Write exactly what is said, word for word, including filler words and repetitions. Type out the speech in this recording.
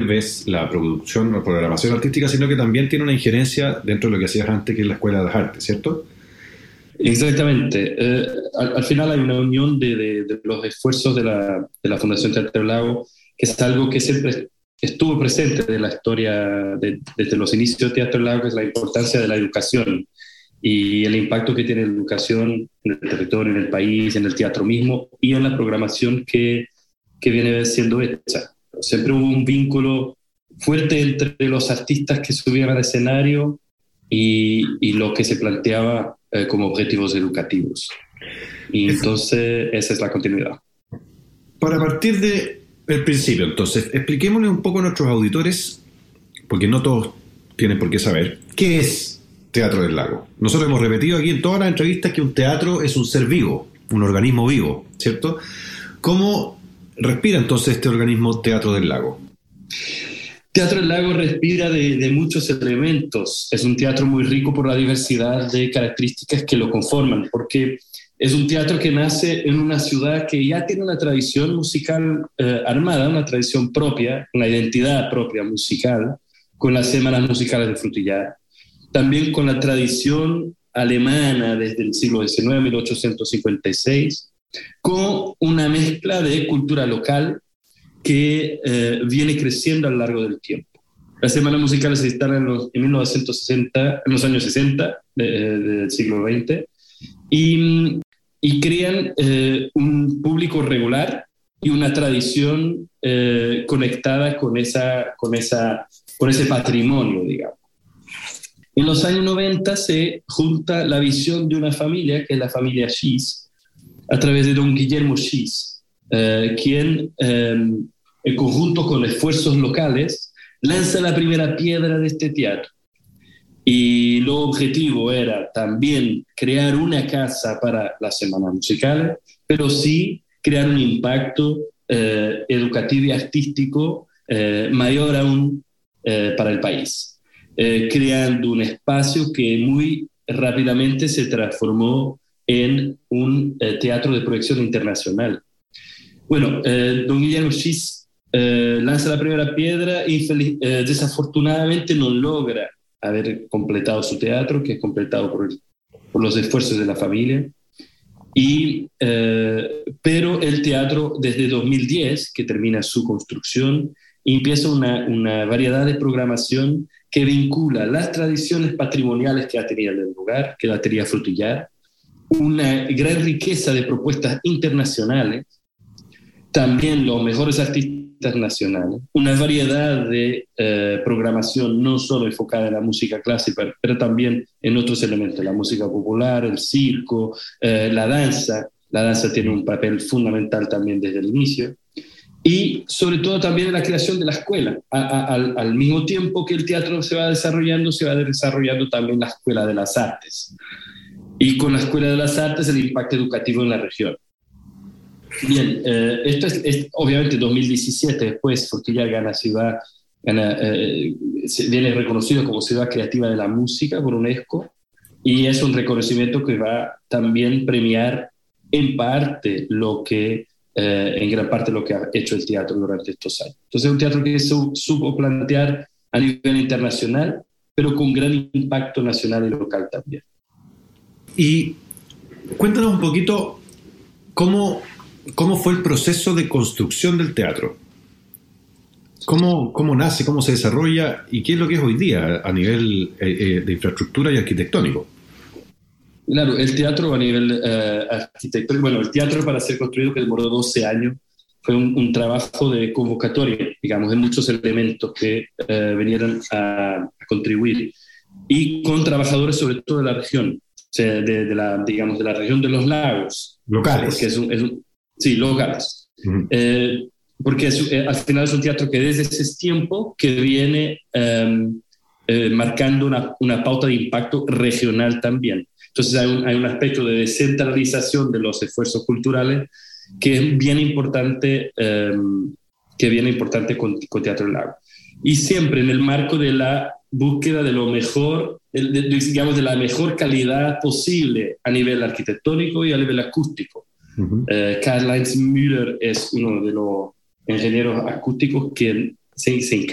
ves la producción o programación artística, sino que también tiene una injerencia dentro de lo que hacías antes, que es la Escuela de las Artes, ¿cierto? Exactamente. Eh, al, al final hay una unión de, de, de los esfuerzos de la, de la Fundación Teatro del Lago, que es algo que siempre estuvo presente de la historia, de, desde los inicios de Teatro del Lago, que es la importancia de la educación y el impacto que tiene la educación en el territorio, en el país, en el teatro mismo y en la programación que, que viene siendo hecha. Siempre hubo un vínculo fuerte entre los artistas que subían al escenario y, y lo que se planteaba eh, como objetivos educativos. Y entonces esa es la continuidad. Para partir del principio, entonces, expliquémosle un poco a nuestros auditores, porque no todos tienen por qué saber, ¿qué es Teatro del Lago? Nosotros hemos repetido aquí en todas las entrevistas que un teatro es un ser vivo, un organismo vivo, ¿cierto? ¿Cómo respira entonces este organismo Teatro del Lago? Teatro del Lago respira de, de muchos elementos. Es un teatro muy rico por la diversidad de características que lo conforman, porque es un teatro que nace en una ciudad que ya tiene una tradición musical eh, armada, una tradición propia, una identidad propia musical, con las semanas musicales de Frutillar. También con la tradición alemana desde el siglo diecinueve, mil ochocientos cincuenta y seis, con una mezcla de cultura local que eh, viene creciendo a lo largo del tiempo. Las semanas musicales se instalan en los, en mil novecientos sesenta, en los años sesenta de, de, del siglo veinte y, y crean eh, un público regular y una tradición eh, conectada con, esa, con, esa, con ese patrimonio, digamos. En los años noventa se junta la visión de una familia, que es la familia Schiess, a través de don Guillermo Schiess, eh, quien, eh, en conjunto con esfuerzos locales, lanza la primera piedra de este teatro. Y lo objetivo era también crear una casa para las semanas musicales, pero sí crear un impacto eh, educativo y artístico eh, mayor aún eh, para el país. Eh, creando un espacio que muy rápidamente se transformó en un eh, teatro de proyección internacional. Bueno, eh, don Guillermo Schiess eh, lanza la primera piedra y infeliz, eh, desafortunadamente no logra haber completado su teatro, que es completado por, el, por los esfuerzos de la familia. Y, eh, pero el teatro desde dos mil diez, que termina su construcción, empieza una, una variedad de programación que vincula las tradiciones patrimoniales que ha tenido el lugar, que la tenía Frutillar, una gran riqueza de propuestas internacionales, también los mejores artistas nacionales, una variedad de eh, programación no solo enfocada en la música clásica, pero también en otros elementos, la música popular, el circo, eh, la danza. La danza tiene un papel fundamental también desde el inicio. Y sobre todo también en la creación de la escuela. A, a, al, al mismo tiempo que el teatro se va desarrollando, se va desarrollando también la Escuela de las Artes. Y con la Escuela de las Artes el impacto educativo en la región. Bien, eh, esto es, es obviamente dos mil diecisiete, después Frutillar gana ciudad, gana, eh, viene reconocido como ciudad creativa de la música por UNESCO, y es un reconocimiento que va también a premiar en parte lo que Eh, en gran parte lo que ha hecho el teatro durante estos años. Entonces es un teatro que su, supo plantear a nivel internacional, pero con gran impacto nacional y local también. Y cuéntanos un poquito cómo, cómo fue el proceso de construcción del teatro. ¿Cómo, cómo nace, cómo se desarrolla y qué es lo que es hoy día a nivel eh, eh, de infraestructura y arquitectónico? Claro, el teatro a nivel eh, arquitectónico, bueno, el teatro para ser construido, que demoró doce años, fue un, un trabajo de convocatoria, digamos, de muchos elementos que eh, vinieron a, a contribuir, y con trabajadores sobre todo de la región, o sea, de, de la, digamos, de la región de los lagos. Locales. Porque es un, es un, sí, locales. Uh-huh. Eh, porque es, eh, al final es un teatro que desde ese tiempo que viene eh, eh, marcando una, una pauta de impacto regional también. Entonces hay un, hay un aspecto de descentralización de los esfuerzos culturales que es bien importante, eh, que es bien importante con, con Teatro del Lago. Y siempre en el marco de la búsqueda de lo mejor, de, de, digamos, de la mejor calidad posible a nivel arquitectónico y a nivel acústico. Uh-huh. eh, Karl-Heinz Müller es uno de los ingenieros acústicos que se, se